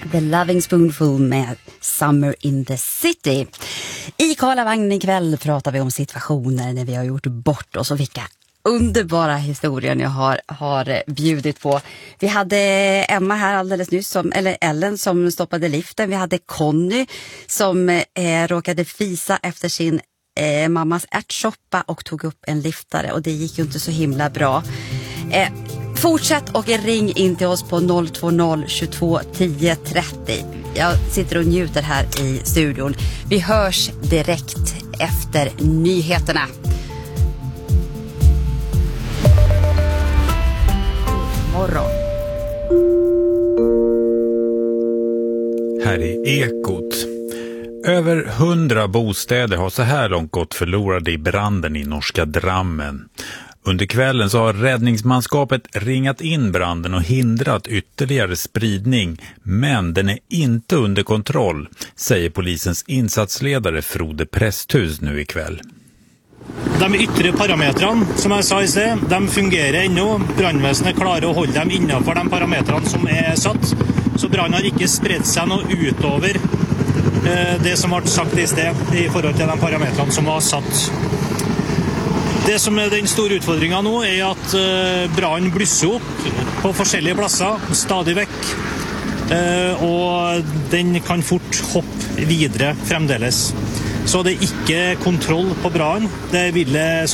The Loving Spoonful med Summer in the City. I Karlavagnen ikväll pratar vi om situationer när vi har gjort bort oss och vilka underbara historien jag har bjudit på. Vi hade Emma här alldeles nyss, eller Ellen som stoppade liften. Vi hade Conny som råkade fisa efter sin mammas ärtsoppa och tog upp en liftare, och det gick ju inte så himla bra. Fortsätt och ring in till oss på 020 22 10 30. Jag sitter och njuter här i studion. Vi hörs direkt efter nyheterna. Morgon. Här är Ekot. Över 100 bostäder har så här långt gått förlorade i branden i norska Drammen. Under kvällen så har räddningsmanskapet ringat in branden och hindrat ytterligare spridning, men den är inte under kontroll, säger polisens insatsledare Frode Presthus nu ikväll. De yttre parametrarna, som jag sa i sted, de fungerar ännu. Brandväsendet klarar att hålla dem innanför de parametrarna som är satt. Så branden har inte spritt sig något utöver det som har sagt i sted i förhållande till de parametrarna som var satt. Det som är den stora utfordringen nu är att branden blusser upp på olika platser stadigt väck. Och den kan fort hoppa vidare framdeles. Så det är inte kontroll på branden. Det ville